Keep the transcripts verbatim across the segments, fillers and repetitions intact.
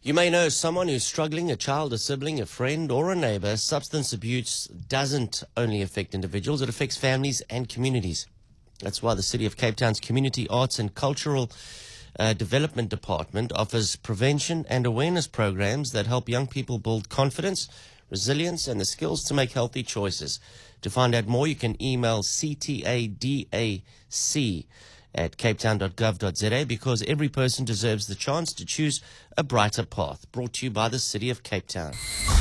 You may know someone who's struggling, a child, a sibling, a friend, or a neighbor. Substance abuse doesn't only affect individuals, it affects families and communities. That's why the City of Cape Town's Community Arts and Cultural uh, Development Department offers prevention and awareness programs that help young people build confidence, resilience, and the skills to make healthy choices. To find out more, you can email C T A D A C at capetown dot gov dot za, because every person deserves the chance to choose a brighter path. Brought to you by the City of Cape Town.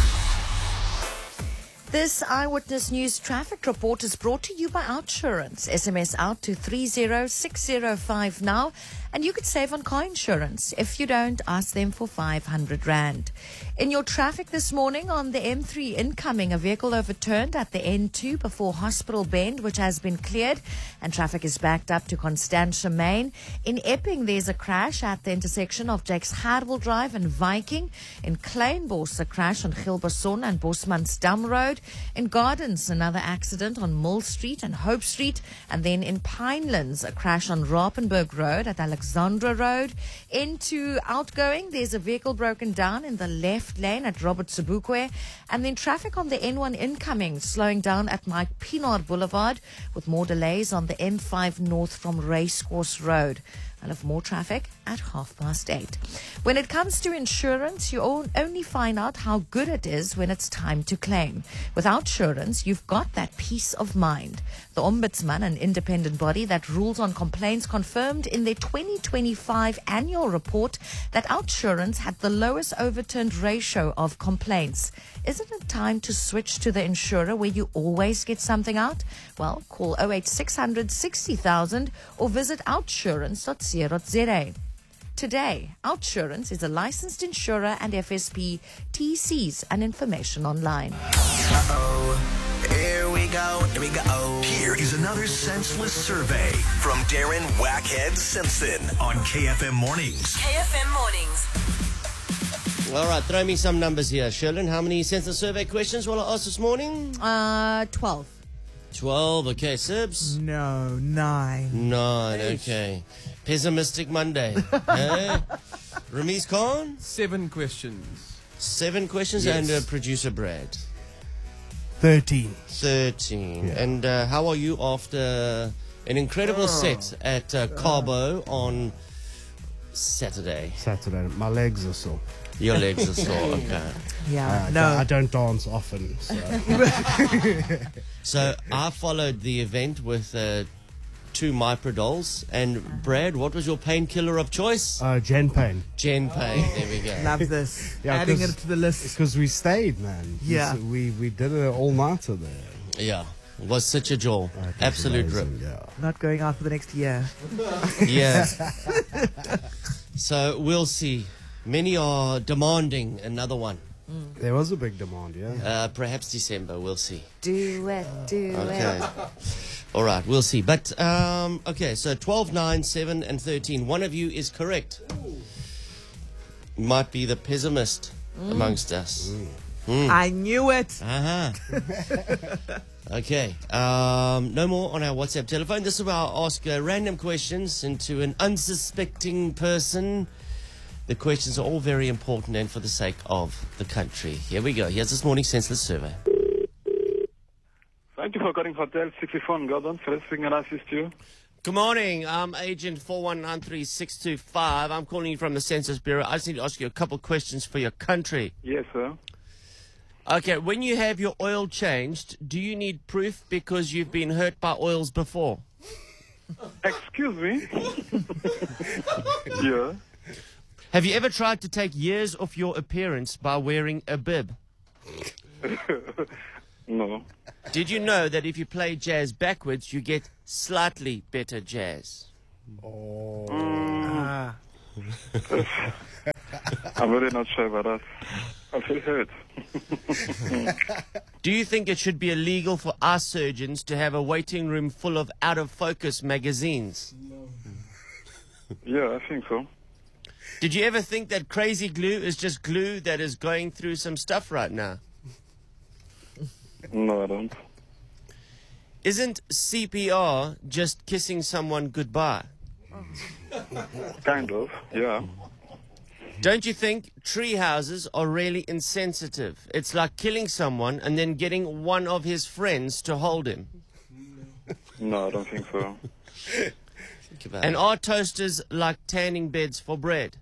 This Eyewitness News traffic report is brought to you by Outsurance. S M S out to three zero six zero five now, and you could save on car insurance. If you don't, ask them for five hundred rand. In your traffic this morning on the M three incoming, a vehicle overturned at the N two before Hospital Bend, which has been cleared, and traffic is backed up to Constantia Main. In Epping, there's a crash at the intersection of Jakes Harwell Drive and Viking. In Kleinbos, a crash on Gilberson and Bosmansdam Road. In Gardens, another accident on Mill Street and Hope Street. And then in Pinelands, a crash on Rapenburg Road at Alexandra Road. Into outgoing, there's a vehicle broken down in the left lane at Robert Sobukwe. And then traffic on the N one incoming, slowing down at Mike Pienaar Boulevard, with more delays on the M five north from Racecourse Road. I'll have more traffic at half past eight. When it comes to insurance, you only find out how good it is when it's time to claim. With Outsurance, you've got that peace of mind. The Ombudsman, an independent body that rules on complaints, confirmed in their twenty twenty-five annual report that Outsurance had the lowest overturned ratio of complaints. Isn't it time to switch to the insurer where you always get something out? Well, call oh eight six hundred sixty thousand or visit outsurance dot co dot za. Today, Outsurance is a licensed insurer and F S P, T Cs and information online. Uh-oh. Here we go, here we go. Here is another senseless survey from Darren Wackhead Simpson on K F M Mornings. K F M Mornings. All right, throw me some numbers here. Sherlyn, how many census survey questions will I ask this morning? Uh, twelve. twelve, okay. Sibs? No, nine. Nine, okay. Pessimistic Monday. eh? Ramiz Khan? Seven questions. Seven questions, Yes. and uh, producer Brad? Thirteen. thirteen. Yeah. And uh, how are you after an incredible set at uh, Cabo on Saturday? Saturday. My legs are sore. Your legs are sore, okay. Yeah. Uh, No. I don't dance often. So. So I followed the event with uh, two Myprodol. And Brad, what was your painkiller of choice? Uh, Gen Pain. Gen Pain. There we go. Love this. Yeah, Adding 'cause- it to the list. Because we stayed, man. Yeah. We, we did an all-nighter there. Yeah. It was such a joy. It was Absolute amazing, rip. Yeah. Not going out for the next year. Yeah. So we'll see. Many are demanding another one. There was a big demand, yeah. Uh, perhaps December. We'll see. Do it, do Okay. it. All right. We'll see. But, um, okay. So twelve, nine, seven, and thirteen. One of you is correct. Might be the pessimist amongst us. I knew it. Uh-huh. Okay. Um, no more on our WhatsApp telephone. This is where I'll ask uh, random questions into an unsuspecting person. The questions are all very important and for the sake of the country. Here we go. Here's this morning's senseless survey. Thank you for calling Hotel sixty-four in Gordon. First thing can I assist you? Good morning. I'm Agent four one nine three six two five. I'm calling you from the Census Bureau. I just need to ask you a couple questions for your country. Yes, sir. Okay, when you have your oil changed, do you need proof because you've been hurt by oils before? Excuse me? Yeah. Have you ever tried to take years off your appearance by wearing a bib? No. Did you know that if you play jazz backwards, you get slightly better jazz? Ah. I'm really not sure about that. I feel hurt. Do you think it should be illegal for eye surgeons to have a waiting room full of out-of-focus magazines? Yeah, I think so. Did you ever think that crazy glue is just glue that is going through some stuff right now? No, I don't. Isn't C P R just kissing someone goodbye? Kind of, yeah. Don't you think tree houses are really insensitive? It's like killing someone and then getting one of his friends to hold him. No, I don't think so. Think about and it. Are toasters like tanning beds for bread?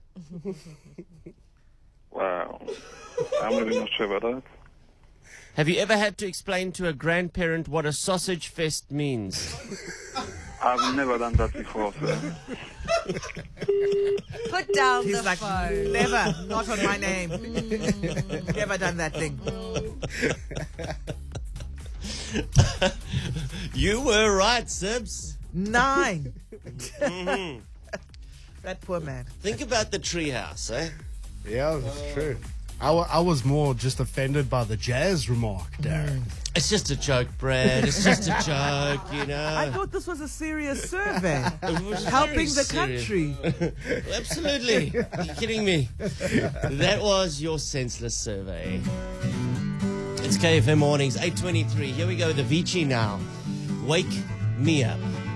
Wow. I'm really not sure about that. Have you ever had to explain to a grandparent what a sausage fest means? I've never done that before, sir. Put down He's the like, phone. never, not on my name. Never done that thing. You were right, Sibs. Nine. Mm-hmm. That poor man. Think about the treehouse, eh? Yeah, that's true. I, wa- I was more just offended by the jazz remark, Darren. It's just a joke, Brad. It's just a joke, you know. I thought this was a serious survey. It was Helping very the serious. country. Absolutely. Are you kidding me? That was your senseless survey. It's K F M Mornings, eight twenty-three. Here we go with Avicii now. Wake me up.